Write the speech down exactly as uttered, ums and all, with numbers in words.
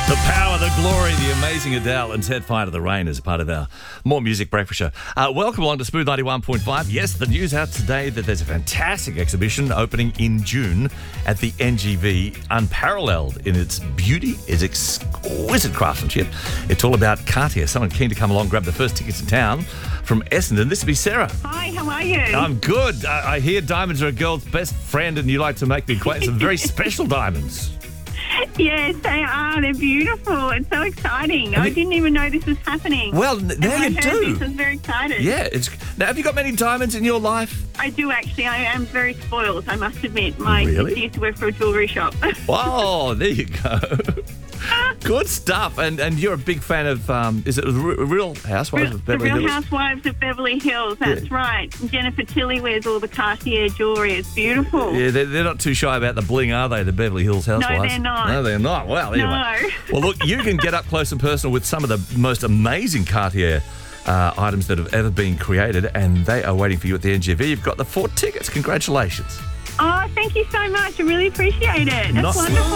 The power, the glory, the amazing Adele and Set Fire to the Rain as a part of our More Music Breakfast show. Uh, welcome along to Smooth ninety-one point five. Yes, the news out today that there's a fantastic exhibition opening in June at the N G V, unparalleled in its beauty, its exquisite craftsmanship. It's all about Cartier. Someone keen to come along, grab the first tickets in town from Essendon. This would be Sarah. Hi, how are you? I'm good. I, I hear diamonds are a girl's best friend and you like to make me acquaint some very special diamonds. Yes, they are. They're beautiful. It's so exciting. Have I you- didn't even know this was happening. Well, n- now And you I heard do. This, I was very excited. Yeah. It's Now, have you got many diamonds in your life? I do actually. I am very spoiled, I must admit. My Really? sister used to work for a jewellery shop. Oh, there you go. Good stuff. And and you're a big fan of, um, is it the Re- Real Housewives of The Beverly Real Hills? Housewives of Beverly Hills. That's Yeah. right. Jennifer Tilly wears all the Cartier jewellery. It's beautiful. Yeah, they're, they're not too shy about the bling, are they, the Beverly Hills Housewives? they're not. No, they're not. Well, anyway. No. Well, look, you can get up close and personal with some of the most amazing Cartier uh, items that have ever been created, and they are waiting for you at the N G V. You've got the four tickets. Congratulations. Oh, thank you so much. I really appreciate it. That's Not- wonderful.